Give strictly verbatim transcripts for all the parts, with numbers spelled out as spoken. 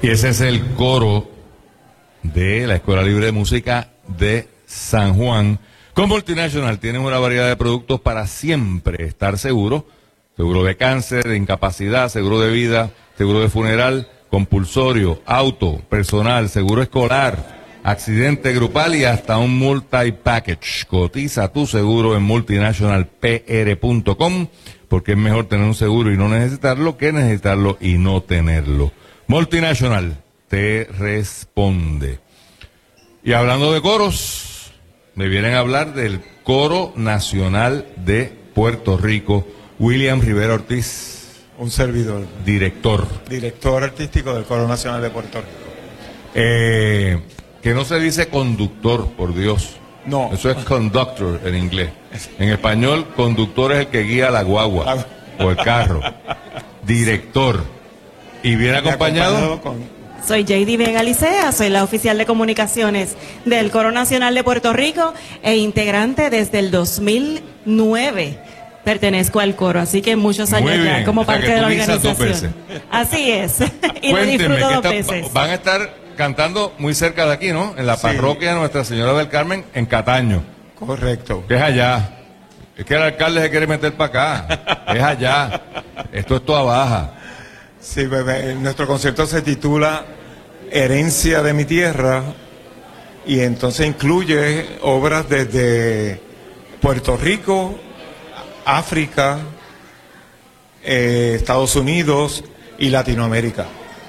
Y ese es el coro de la Escuela Libre de Música de San Juan. Con Multinational tienen una variedad de productos para siempre estar seguro. Seguro de cáncer, de incapacidad, seguro de vida, seguro de funeral, compulsorio, auto, personal, seguro escolar, accidente grupal y hasta un multi-package. Cotiza tu seguro en multinational p r punto com porque es mejor tener un seguro y no necesitarlo que necesitarlo y no tenerlo. Multinational te responde. Y hablando de coros, me vienen a hablar del Coro Nacional de Puerto Rico. William Rivera Ortiz. Un servidor. Director. Director artístico del Coro Nacional de Puerto Rico. Eh, que no se dice conductor, por Dios. No. Eso es conductor en inglés. En español, conductor es el que guía la guagua o el carro. Director. Y viene acompañado, acompañado con... Soy J D Vega Licea, soy la oficial de comunicaciones del Coro Nacional de Puerto Rico e integrante desde el dos mil nueve. Pertenezco al coro, así que muchos años Muy bien. ya como O sea, parte que de la tú guisas dos organización. veces. Así es. Y lo Cuéntenme, disfruto que dos está- veces. van a estar cantando muy cerca de aquí, ¿no? En la Sí. parroquia de Nuestra Señora del Carmen, en Cataño, Correcto. que es allá. Es que el alcalde se quiere meter para acá. Es allá. Esto es toda baja. Sí, bebé, nuestro concierto se titula Herencia de mi tierra y entonces incluye obras desde Puerto Rico, África, eh, Estados Unidos y Latinoamérica.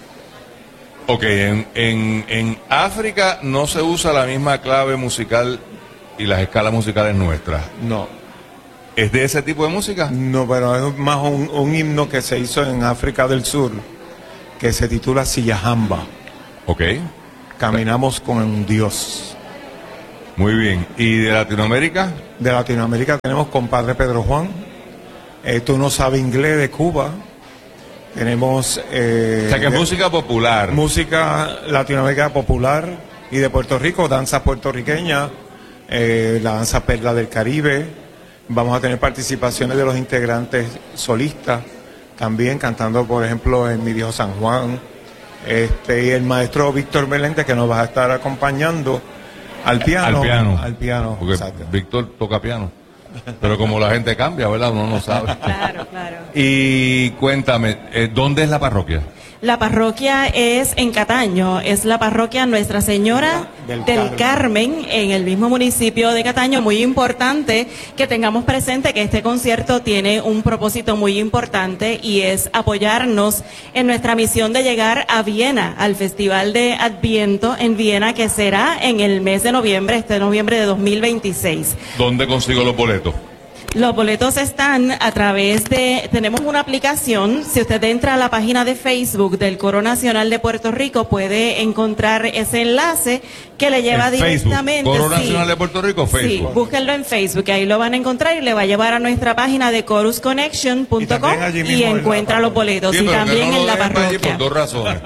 Ok, en, en, en África no se usa la misma clave musical y las escalas musicales nuestras. No, ¿Es de ese tipo de música? no, pero es más un, un himno que se hizo en África del Sur que se titula Siyahamba. Ok, Caminamos con un Dios. muy bien. ¿Y de Latinoamérica? De Latinoamérica tenemos Compadre Pedro Juan, eh, Tú no sabes inglés de Cuba, tenemos eh, O sea, que es de- música popular. música latinoamericana popular y de Puerto Rico, danza puertorriqueña, eh, la danza Perla del Caribe. Vamos a tener participaciones de los integrantes solistas, también cantando, por ejemplo, en Mi Viejo San Juan, este, y el maestro Víctor Meléndez, que nos va a estar acompañando al piano. Al piano. Al piano, Porque exacto. Víctor toca piano. Pero como la gente cambia, ¿verdad? Uno no sabe. Claro, claro. Y cuéntame, eh, ¿dónde es la parroquia? La parroquia es en Cataño, es la parroquia Nuestra Señora Del del, Carmen. Carmen, en el mismo municipio de Cataño. Muy importante que tengamos presente que este concierto tiene un propósito muy importante y es apoyarnos en nuestra misión de llegar a Viena, al Festival de Adviento en Viena, que será en el mes de noviembre, este noviembre de dos mil veintiséis. ¿Dónde consigo los boletos? Los boletos están a través de, tenemos una aplicación, si usted entra a la página de Facebook del Coro Nacional de Puerto Rico, puede encontrar ese enlace que le lleva En Facebook. directamente. Coro sí. Nacional de Puerto Rico, Sí, Facebook. búsquenlo en Facebook, ahí lo van a encontrar y le va a llevar a nuestra página de chorus connection punto com Y también allí y, mismo en la encuentra los parroquia. boletos Sí, y pero que también no lo en la dejen para allí parroquia. por dos razones.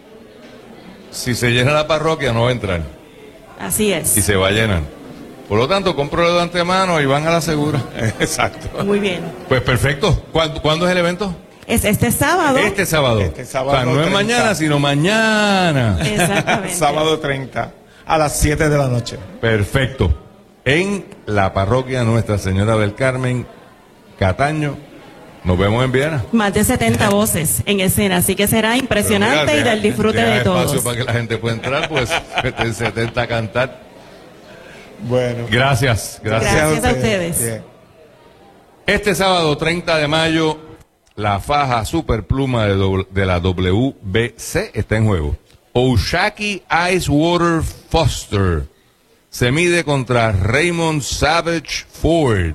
Si se llena la parroquia, no va a entrar. Así es. Y se va a llenar. Por lo tanto, cómpralo de antemano y van a la segura. Exacto. Muy bien. Pues perfecto. ¿Cuándo, ¿cuándo es el evento? Es este sábado. Este sábado. Este sábado O sea, no es treinta. mañana, sino mañana. Exactamente. Sábado treinta a las siete de la noche. Perfecto. En la parroquia Nuestra Señora del Carmen, Cataño. Nos vemos en Viena. Más de setenta voces en escena, así que será impresionante Pero mira, y deja- del disfrute deja de espacio todos. para que la gente pueda entrar, pues en setenta a cantar. Bueno. Gracias, gracias. Gracias a ustedes. Bien. Este sábado treinta de mayo, la faja superpluma de, doble- de la W B C está en juego. Oshaki Icewater Foster se mide contra Raymond Savage Ford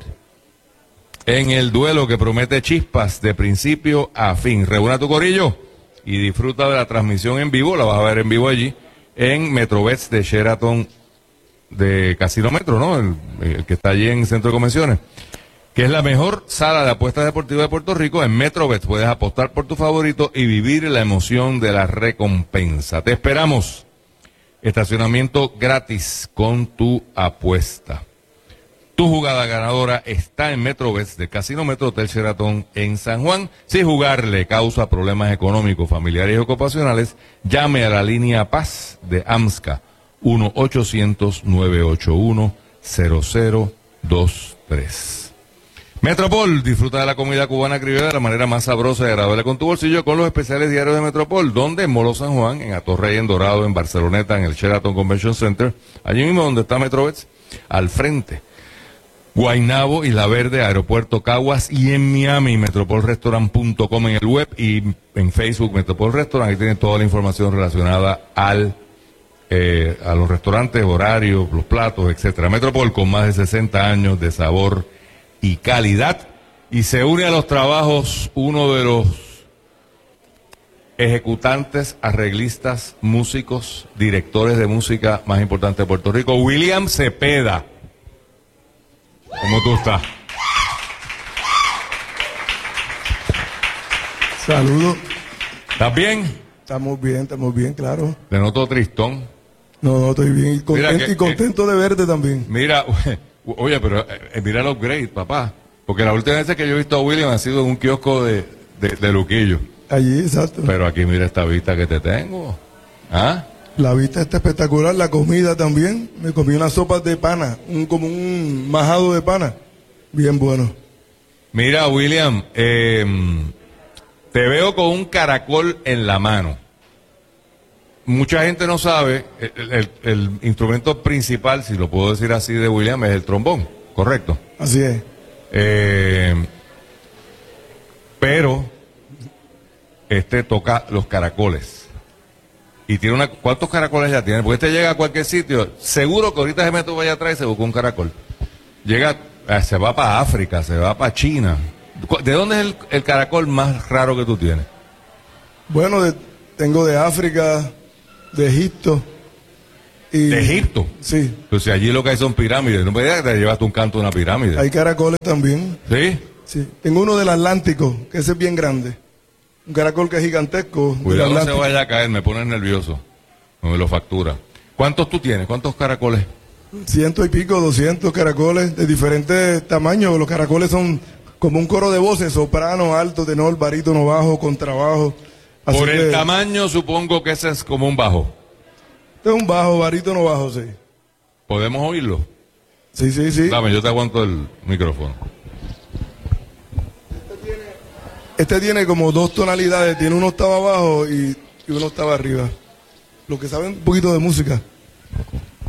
en el duelo que promete chispas de principio a fin. Reúna tu corillo y disfruta de la transmisión en vivo, la vas a ver en vivo allí, en Metrobets de Sheraton de Casino Metro, ¿no? El, el que está allí en Centro de Convenciones, que es la mejor sala de apuestas deportivas de Puerto Rico. En Metrobet puedes apostar por tu favorito y vivir la emoción de la recompensa. Te esperamos. Estacionamiento gratis con tu apuesta. Tu jugada ganadora está en Metrobets de Casino Metro Hotel Sheraton en San Juan. Si jugar le causa problemas económicos, familiares y ocupacionales, llame a la línea Paz de AMSCA uno ochocientos, nueve ocho uno, cero cero dos tres. Metropol, disfruta de la comida cubana criolla de la manera más sabrosa y agradable con tu bolsillo con los especiales diarios de Metropol, donde en Molo San Juan, en Atorrey, en Dorado, en Barceloneta, en el Sheraton Convention Center, allí mismo donde está Metrobets, al frente. Guaynabo, Isla Verde, Aeropuerto Caguas y en Miami, metropol restaurant punto com en el web y en Facebook Metropol Restaurant. Ahí tienen toda la información relacionada al eh, a los restaurantes, horarios, los platos, etcétera. Metropol, con más de sesenta años de sabor y calidad, y se une a los trabajos uno de los ejecutantes, arreglistas, músicos, directores de música más importantes de Puerto Rico, William Cepeda. ¿Cómo tú estás? Saludos. ¿Estás bien? Estamos bien, estamos bien, claro. Te noto tristón. No, no, estoy bien y contento, Mira que- y contento de verte también. Mira, oye, pero eh, mira el upgrade, papá. Porque la última vez que yo he visto a William ha sido en un kiosco de, de, de Luquillo. Allí, exacto. Pero aquí mira esta vista que te tengo. ¿Ah? La vista está espectacular, la comida también. Me comí unas sopas de pana, un, como un majado de pana. Bien bueno. Mira, William, eh, te veo con un caracol en la mano. Mucha gente no sabe, el, el- el instrumento principal, si lo puedo decir así, de William es el trombón, ¿correcto? Así es. Eh, pero este toca los caracoles. Y tiene una... ¿Cuántos caracoles ya tiene? Porque este llega a cualquier sitio. Seguro que ahorita se mete allá atrás y se busca un caracol. Llega, eh, se va para África, se va para China. Cu- ¿De dónde es el, el caracol más raro que tú tienes? Bueno, de- tengo de África, de Egipto. Y, ¿De Egipto? Sí. Pues si allí lo que hay son pirámides. No me digas que te llevaste un canto de una pirámide. Hay caracoles también. ¿Sí? Sí. Tengo uno del Atlántico, que ese es bien grande. Un caracol que es gigantesco. del Cuidado no se Atlántico. vaya a caer, me pones nervioso. No me lo factura. ¿Cuántos tú tienes? ¿Cuántos caracoles? Ciento y pico, doscientos caracoles de diferentes tamaños. Los caracoles son como un coro de voces, soprano, alto, tenor, barítono, bajo, contrabajo. Así Por el que, tamaño supongo que ese es como un bajo. este es un bajo, barítono, bajo, sí. ¿Podemos oírlo? Sí, sí, sí. Dame, yo te aguanto el micrófono. Este tiene como dos tonalidades, tiene uno octava abajo y, y uno octava arriba. Los que saben un poquito de música.